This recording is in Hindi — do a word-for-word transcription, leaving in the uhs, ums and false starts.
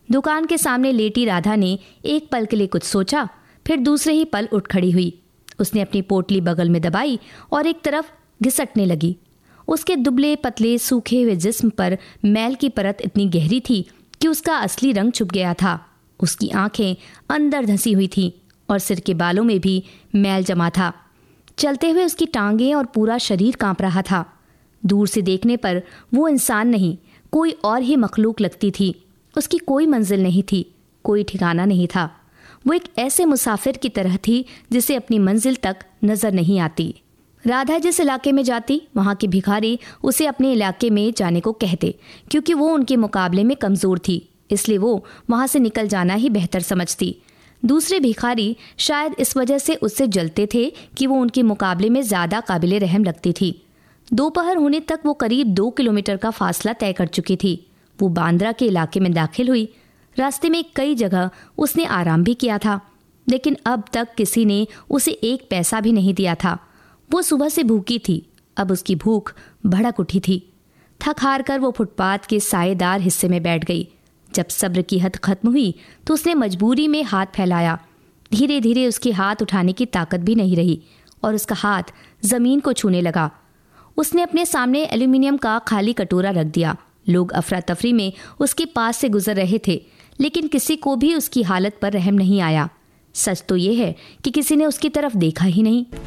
दुकान के सामने लेटी राधा ने एक पल के लिए कुछ सोचा, फिर दूसरे ही पल उठ खड़ी हुई। उसने अपनी पोटली बगल में दबाई और एक तरफ घिसटने लगी। उसके दुबले पतले सूखे हुए जिस्म पर मैल की परत इतनी गहरी थी कि उसका असली रंग छुप गया था। उसकी आंखें अंदर धंसी हुई थीं और सिर के बालों में भी मैल जमा था। चलते हुए उसकी टांगें और पूरा शरीर कांप रहा था। दूर से देखने पर वो इंसान नहीं, कोई और ही मखलूक लगती थी। उसकी कोई मंजिल नहीं थी, कोई ठिकाना नहीं था। वो एक ऐसे मुसाफिर की तरह थी जिसे अपनी मंजिल तक नजर नहीं आती। राधा जिस इलाके में जाती, वहाँ के भिखारी उसे अपने इलाके में जाने को कहते, क्योंकि वो उनके मुकाबले में कमज़ोर थी, इसलिए वो वहाँ से निकल जाना ही बेहतर समझती। दूसरे भिखारी शायद इस वजह से उससे जलते थे कि वो उनके मुकाबले में ज़्यादा काबिले रहम लगती थी। दोपहर होने तक वो करीब दो किलोमीटर का फासला तय कर चुकी थी। वो बांद्रा के इलाके में दाखिल हुई। रास्ते में कई जगह उसने आराम भी किया था, लेकिन अब तक किसी ने उसे एक पैसा भी नहीं दिया था। वो सुबह से भूखी थी, अब उसकी भूख भड़क उठी थी। थक हार कर वो फुटपाथ के सायेदार हिस्से में बैठ गई। जब सब्र की हद खत्म हुई तो उसने मजबूरी में हाथ फैलाया। धीरे धीरे उसके हाथ उठाने की ताकत भी नहीं रही और उसका हाथ जमीन को छूने लगा। उसने अपने सामने एल्यूमिनियम का खाली कटोरा रख दिया। लोग अफरा तफरी में उसके पास से गुजर रहे थे, लेकिन किसी को भी उसकी हालत पर रहम नहीं आया। सच तो ये है कि किसी ने उसकी तरफ देखा ही नहीं।